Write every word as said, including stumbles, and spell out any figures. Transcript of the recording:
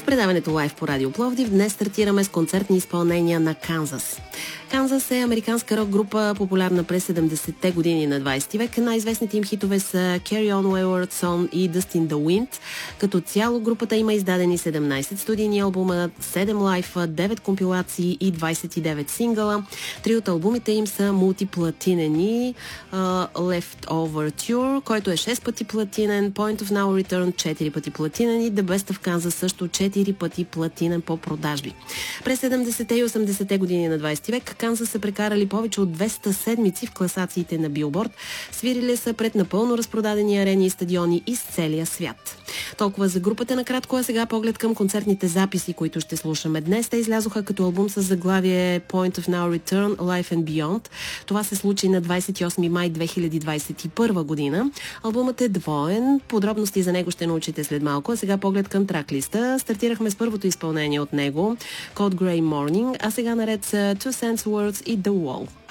предаването Лайв по Радио Пловдив днес стартираме с концертни изпълнения на Канзас. Канзас е американска рок група, популярна през седемдесетте години на двадесети век. Най-известните им хитове са Carry On Wayward Son и Dust in the Wind. Като цяло групата има издадени седемнадесет студийни албума, седем лайфа, девет компилации и двадесет и девет сингъла. Три от албумите им са мултиплатинени. Uh, Leftover Tour, който е шест пъти платинен, Point of No Return четири пъти платинен и The Best of Kansas също четири пъти платинен по продажби. През седемдесетте и осемдесетте години на двадесети век Канзас са прекарали повече от двеста седмици в класациите на Билборд. Свирили са пред напълно разпродадени арени и стадиони из целия свят. Толкова за групата накратко, а сега поглед към концертните записи, които ще слушаме днес. Те излязоха като албум с заглавие Point of No Return, Life and Beyond. Това се случи на двадесет и осми май две хиляди двадесет и първа година. Албумът е двоен. Подробности за него ще научите след малко, а сега поглед към траклиста. Стартирахме с първото изпълнение от него, Cold Grey Morning, а сега наред са Two Cents Words и The Wall.